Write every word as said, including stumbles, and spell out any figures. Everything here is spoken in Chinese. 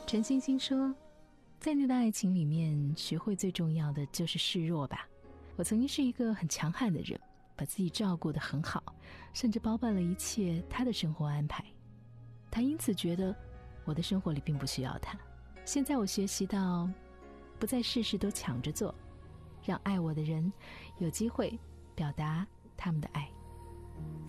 陈星星说，在你的爱情里面，学会最重要的就是示弱吧。我曾经是一个很强悍的人，把自己照顾得很好，甚至包办了一切他的生活安排。他因此觉得我的生活里并不需要他。现在我学习到，不再事事都抢着做，让爱我的人有机会表达他们的爱。